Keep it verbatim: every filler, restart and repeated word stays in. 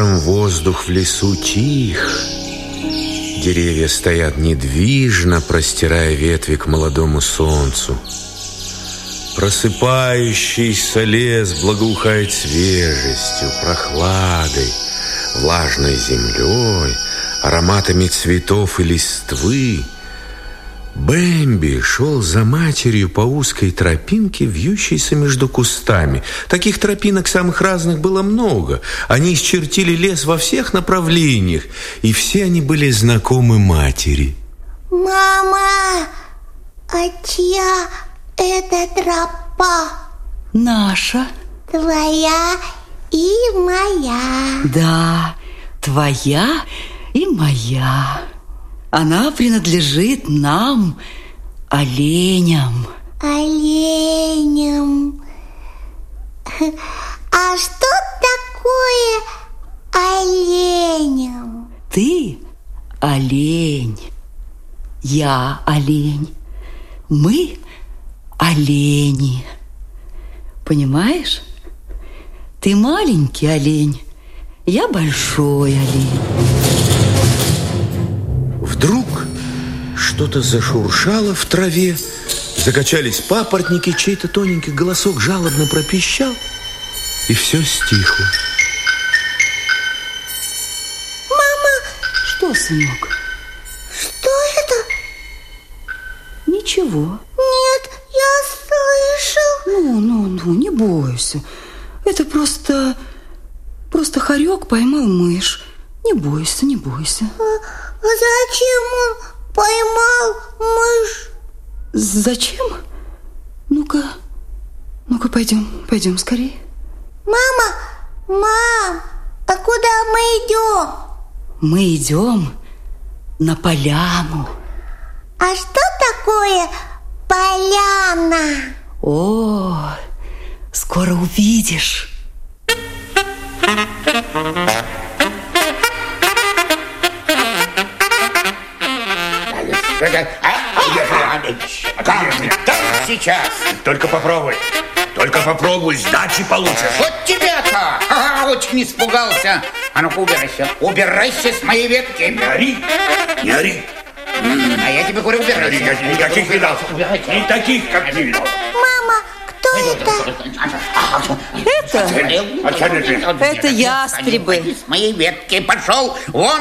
Воздух в лесу тих. Деревья стоят недвижно, простирая ветви к молодому солнцу. Просыпающийся лес благоухает свежестью, прохладой, влажной землей, ароматами цветов и листвы. Бэмби шел за матерью по узкой тропинке, вьющейся между кустами. Таких тропинок самых разных было много. Они исчертили лес во всех направлениях, и все они были знакомы матери. Мама, а чья это тропа? Наша. Твоя и моя. Да, твоя и моя. Она принадлежит нам, оленям. Оленям. А что такое оленям? Ты олень, я олень, мы олени. Понимаешь? Ты маленький олень, я большой олень. Вдруг что-то зашуршало в траве, закачались папоротники, чей-то тоненький голосок жалобно пропищал, и все стихло. Мама! Что, сынок? Что это? Ничего. Нет, я слышал. Ну, ну, ну, не бойся. Это просто... Просто хорек поймал мышь. Не бойся, не бойся. А зачем он поймал мышь? Зачем? Ну-ка, ну-ка, пойдем, пойдем скорее. Мама, мам, а куда мы идем? Мы идем на поляну. А что такое поляна? О, скоро увидишь. Там сейчас. Только попробуй. Только попробуй, сдачи получишь. Вот тебя-то! Ага, очень испугался. А ну-ка, убирайся. Убирайся с моей ветки. Не ори, не ори. А я тебе говорю, убирайся. Никаких, никаких видал. Не таких, как ты видал. Мама, кто это? Это? Это ястребы. С моей ветки пошел вон.